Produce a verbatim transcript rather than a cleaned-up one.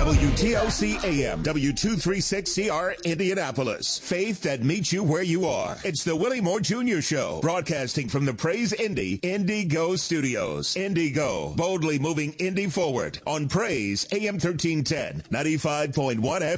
W T L C A M, W two thirty-six C R, Indianapolis. Faith that meets you where you are. It's the Willie Moore Junior Show, broadcasting from the Praise Indy Indigo Studios. Indigo, boldly moving Indy forward on Praise A M thirteen ten, ninety-five point one F M.